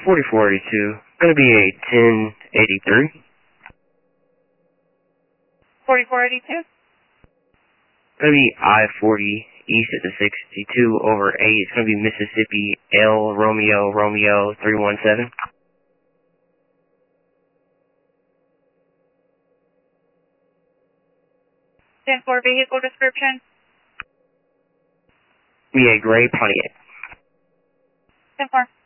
4482. Gonna be a 1083. 4482? Gonna be I-40 east at the 62 over 8. It's gonna be Mississippi L Romeo Romeo 317. 10-4 vehicle description. Be a gray Pontiac. 10-4.